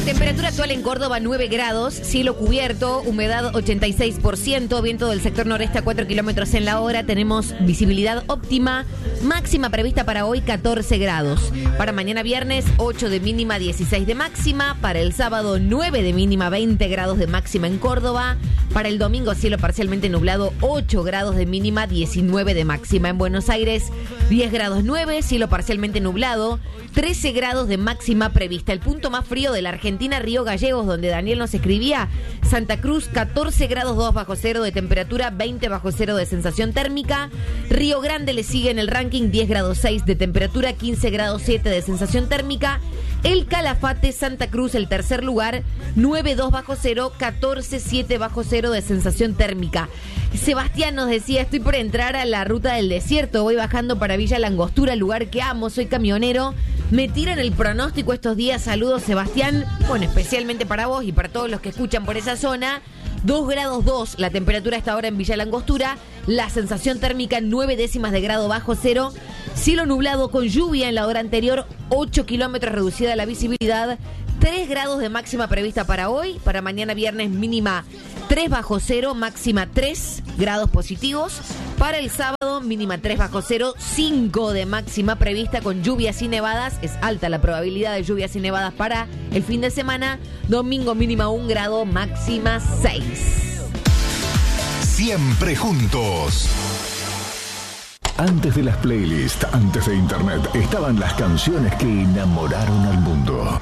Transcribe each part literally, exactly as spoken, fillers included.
Temperatura actual en Córdoba nueve grados, cielo cubierto, humedad ochenta y seis por ciento, viento del sector noreste a cuatro kilómetros en la hora, tenemos visibilidad óptima, máxima prevista para hoy catorce grados. Para mañana viernes ocho de mínima, dieciséis de máxima, para el sábado nueve de mínima, veinte grados de máxima en Córdoba, para el domingo cielo parcialmente nublado, ocho grados de mínima, diecinueve de máxima. En Buenos Aires diez grados nueve, cielo parcialmente nublado, trece grados de máxima prevista. El punto más frío de la Argentina, Río Gallegos, donde Daniel nos escribía, Santa Cruz, catorce grados dos bajo cero de temperatura, veinte bajo cero de sensación térmica. Río Grande le sigue en el ranking, diez grados seis de temperatura, quince grados siete de sensación térmica. El Calafate, Santa Cruz, el tercer lugar, nueve dos bajo cero, catorce siete bajo cero de sensación térmica. Sebastián nos decía, estoy por entrar a la ruta del desierto, voy bajando para Villa Langostura, lugar que amo, soy camionero. Me tiran el pronóstico estos días, saludos Sebastián, bueno, especialmente para vos y para todos los que escuchan por esa zona. dos grados dos, la temperatura está ahora en Villa Langostura, la sensación térmica nueve décimas de grado bajo cero, cielo nublado con lluvia en la hora anterior, ocho kilómetros reducida la visibilidad, tres grados de máxima prevista para hoy, para mañana viernes mínima tres bajo cero, máxima tres grados positivos, para el sábado mínima tres bajo cero, cinco de máxima prevista con lluvias y nevadas, es alta la probabilidad de lluvias y nevadas para el fin de semana, domingo mínima un grado, máxima seis. Siempre juntos. Antes de las playlists, antes de internet, estaban las canciones que enamoraron al mundo.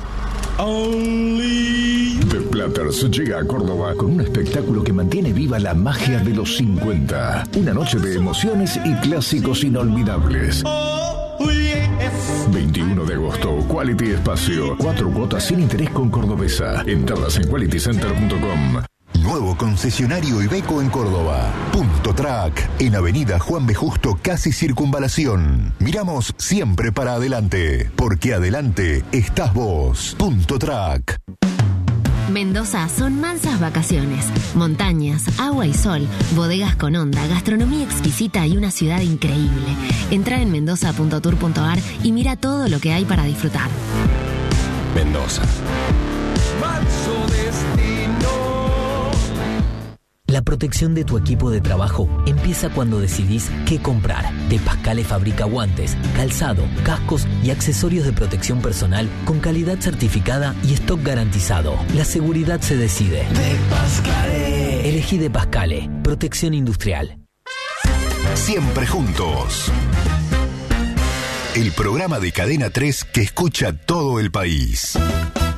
The Platters llega a Córdoba con un espectáculo que mantiene viva la magia de los cincuenta. Una noche de emociones y clásicos inolvidables. veintiuno de agosto, Quality Espacio. Cuatro cuotas sin interés con Cordobesa. Entradas en quality center punto com. Nuevo concesionario Iveco en Córdoba. Punto Track, en Avenida Juan B. Justo, casi Circunvalación. Miramos siempre para adelante, porque adelante estás vos. Punto Track. Mendoza son mansas vacaciones, montañas, agua y sol, bodegas con onda, gastronomía exquisita y una ciudad increíble. Entra en mendoza punto tour punto ar y mira todo lo que hay para disfrutar. Mendoza. Manso destino. La protección de tu equipo de trabajo empieza cuando decidís qué comprar. De Pascale fabrica guantes, calzado, cascos y accesorios de protección personal con calidad certificada y stock garantizado. La seguridad se decide. De Pascale. Elegí De Pascale, protección industrial. Siempre juntos. El programa de Cadena tres que escucha todo el país.